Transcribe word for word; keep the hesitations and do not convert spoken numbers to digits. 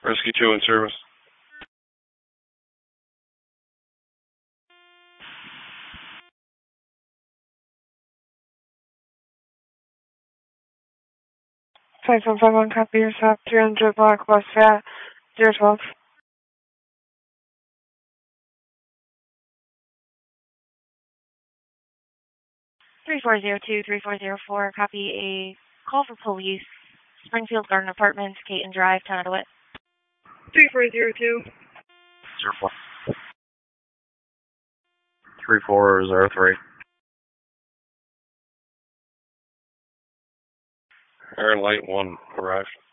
Rescue two in service. five one five one, copy yourself, three hundred block West Fat, zero twelve. three four zero two, three four zero four, copy a call for police, Springfield Garden Apartments, Caton Drive, Town of DeWitt. three four zero two. Zero four. Three four zero three. Air Light one arrived.